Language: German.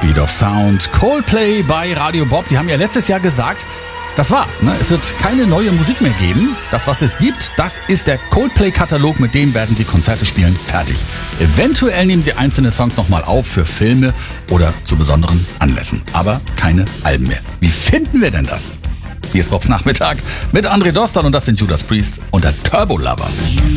Speed of Sound. Coldplay bei Radio Bob. Die haben ja letztes Jahr gesagt, das war's, ne? Es wird keine neue Musik mehr geben. Das, was es gibt, das ist der Coldplay-Katalog. Mit dem werden sie Konzerte spielen. Fertig. Eventuell nehmen sie einzelne Songs nochmal auf für Filme oder zu besonderen Anlässen. Aber keine Alben mehr. Wie finden wir denn das? Hier ist Bobs Nachmittag mit André Dostal und das sind Judas Priest und der Turbo Lover.